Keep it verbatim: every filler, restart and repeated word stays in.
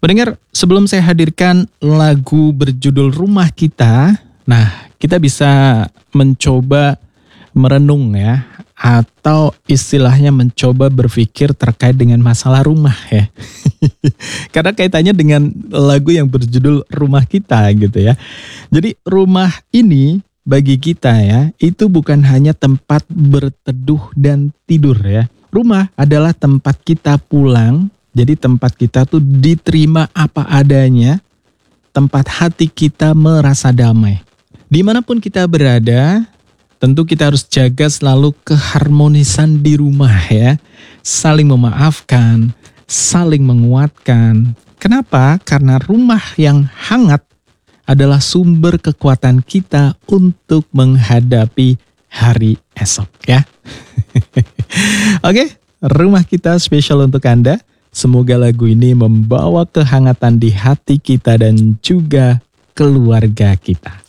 Pendengar, sebelum saya hadirkan lagu berjudul Rumah Kita, nah kita bisa mencoba merenung ya, atau istilahnya mencoba berpikir terkait dengan masalah rumah ya. Karena kaitannya dengan lagu yang berjudul Rumah Kita gitu ya. Jadi rumah ini bagi kita ya, itu bukan hanya tempat berteduh dan tidur ya. Rumah adalah tempat kita pulang, jadi tempat kita tuh diterima apa adanya, tempat hati kita merasa damai. Dimanapun kita berada, tentu kita harus jaga selalu keharmonisan di rumah ya. Saling memaafkan, saling menguatkan. Kenapa? Karena rumah yang hangat adalah sumber kekuatan kita untuk menghadapi hari esok ya. Oke, Rumah Kita spesial untuk Anda. Semoga lagu ini membawa kehangatan di hati kita dan juga keluarga kita.